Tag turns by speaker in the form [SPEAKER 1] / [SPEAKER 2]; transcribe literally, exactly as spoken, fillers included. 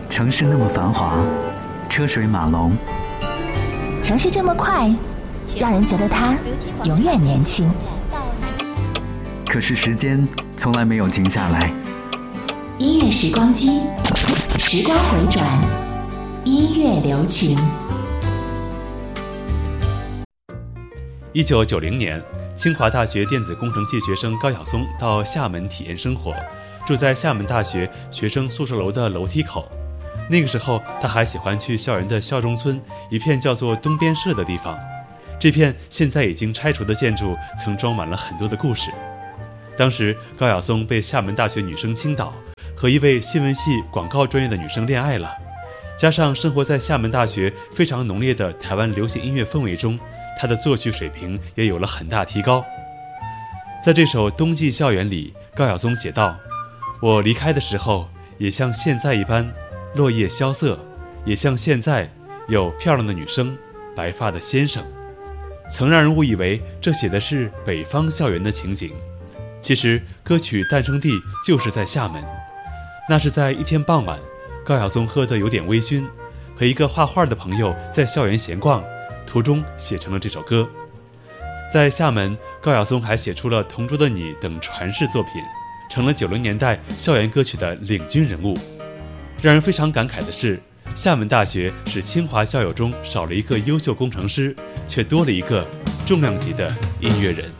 [SPEAKER 1] 城市那么繁华，车水马龙，
[SPEAKER 2] 城市这么快，让人觉得它永远年轻。
[SPEAKER 1] 可是时间从来没有停下来。
[SPEAKER 2] 音乐时光机，时光回转，音乐留情。
[SPEAKER 3] 一九九零年，清华大学电子工程系学生高晓松到厦门体验生活，住在厦门大学学生宿舍楼的楼梯口。那个时候，他还喜欢去校园的校中村，一片叫做东边社的地方。这片现在已经拆除的建筑，曾装满了很多的故事。当时，高晓松被厦门大学女生倾倒，和一位新闻系广告专业的女生恋爱了。加上生活在厦门大学非常浓烈的台湾流行音乐氛围中，他的作曲水平也有了很大提高。在这首《冬季校园》里，高晓松写道：我离开的时候，也像现在一般落叶萧瑟，也像现在有漂亮的女生，白发的先生。曾让人误以为这写的是北方校园的情景，其实歌曲诞生地就是在厦门。那是在一天傍晚，高晓松喝得有点微醺，和一个画画的朋友在校园闲逛，途中写成了这首歌。在厦门，高晓松还写出了《同桌的你》等传世作品，成了九零年代校园歌曲的领军人物。让人非常感慨的是，厦门大学使清华校友中少了一个优秀工程师，却多了一个重量级的音乐人。